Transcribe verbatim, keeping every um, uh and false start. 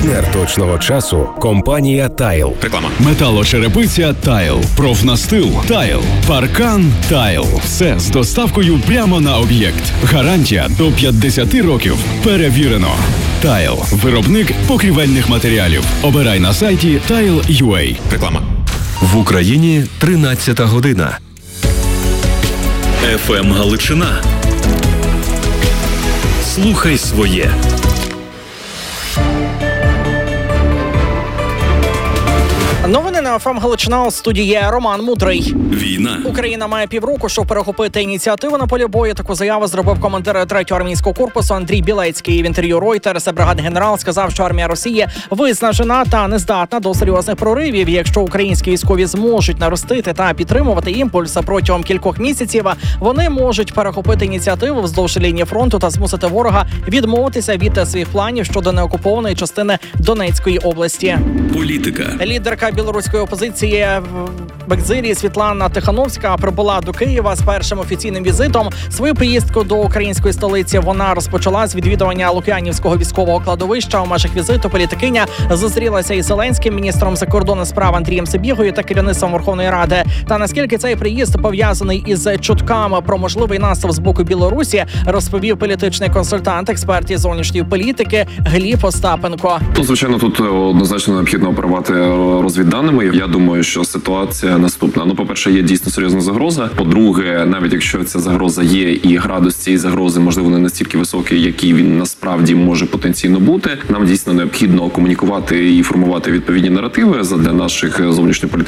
Партнер точного часу – компанія Тайл. Реклама. Металочерепиця Тайл. Профнастил Тайл. Паркан Тайл. Все з доставкою прямо на об'єкт. Гарантія до п'ятдесят років. Перевірено. Тайл. Виробник покрівельних матеріалів. Обирай на сайті тайл крапка ю а. Реклама. В Україні тринадцята година. еф ем Галичина. Слухай своє. Новини на еф ем Галичина, у студії Роман Мудрий. Війна. Україна має півроку, щоб перехопити ініціативу на полі бою. Таку заяву зробив командир третього армійського корпусу Андрій Білецький. В інтерв'ю Reuters бригадний генерал сказав, що армія Росії виснажена та не здатна до серйозних проривів. Якщо українські військові зможуть наростити та підтримувати імпульс протягом кількох місяців, вони можуть перехопити ініціативу вздовж лінії фронту та змусити ворога відмовитися від своїх планів щодо неокупованої частини Донецької області. Політика. Лідерка білоруської опозиції в екзилі Світлана Тихановська прибула до Києва з першим офіційним візитом. Свою поїздку до української столиці вона розпочала з відвідування Лук'янівського військового кладовища. У межах візиту політикиня зустрілася із Зеленським, міністром закордонних справ Андрієм Сибігою та керівництвом Верховної Ради. Та наскільки цей приїзд пов'язаний із чутками про можливий наступ з боку Білорусі, розповів політичний консультант, експерт із зовнішньої політики Гліб Остапенко. Ну, звичайно, тут однозначно необхідно оперувати розвідданими. Я думаю, що ситуація наступна. Ну, по-перше, є дійсно серйозна загроза. По-друге, навіть якщо ця загроза є, і градус цієї загрози, можливо, не настільки високий, який він насправді може потенційно бути, нам дійсно необхідно комунікувати і формувати відповідні наративи для наших зовнішньополітичних